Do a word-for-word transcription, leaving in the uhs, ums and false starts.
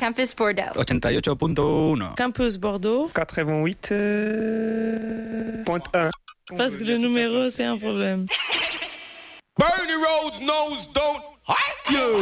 Campus Bordeaux. ochenta y ocho punto uno. Campus Bordeaux. quatre-vingt-huit point un. Parce que le numéro, c'est un problème. Bernie Rhodes knows don't hype you.